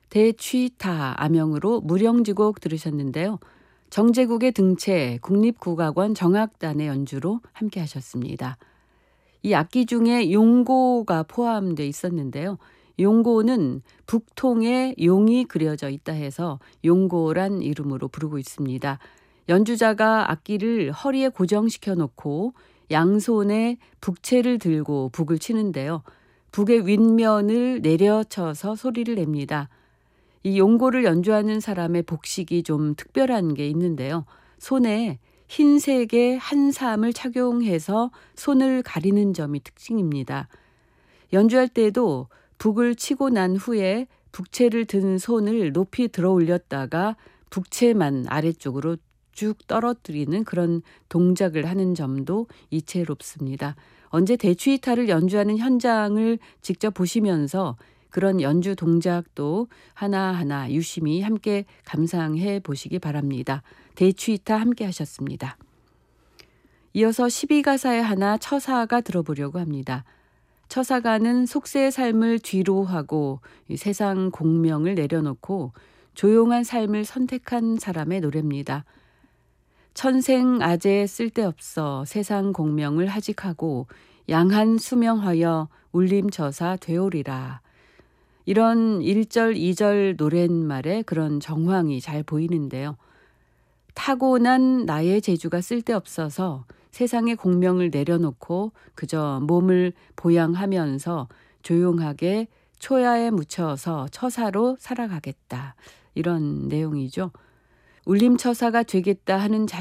대취타 아명으로 무령지곡 들으셨는데요. 정제국의 등채 국립국악원 정악단의 연주로 함께 하셨습니다. 이 악기 중에 용고가 포함되어 있었는데요. 용고는 북통에 용이 그려져 있다 해서 용고란 이름으로 부르고 있습니다. 연주자가 악기를 허리에 고정시켜 놓고 양손에 북채를 들고 북을 치는데요. 북의 윗면을 내려쳐서 소리를 냅니다. 이 용고를 연주하는 사람의 복식이 좀 특별한 게 있는데요. 손에 흰색의 한삼을 착용해서 손을 가리는 점이 특징입니다. 연주할 때도 북을 치고 난 후에 북채를 든 손을 높이 들어 올렸다가 북채만 아래쪽으로 쭉 떨어뜨리는 그런 동작을 하는 점도 이채롭습니다. 언제 대추이타를 연주하는 현장을 직접 보시면서 그런 연주 동작도 하나하나 유심히 함께 감상해 보시기 바랍니다. 대추이타 함께 하셨습니다. 이어서 12가사의 하나 처사가 들어보려고 합니다. 처사가는 속세의 삶을 뒤로 하고 세상 공명을 내려놓고 조용한 삶을 선택한 사람의 노래입니다. 천생아재 쓸데없어 세상 공명을 하직하고 양한 수명하여 울림처사 되오리라. 이런 1절, 2절 노랫말에 그런 정황이 잘 보이는데요. 타고난 나의 재주가 쓸데없어서 세상의 공명을 내려놓고 그저 몸을 보양하면서 조용하게 초야에 묻혀서 처사로 살아가겠다. 이런 내용이죠. 울림처사가 되겠다 하는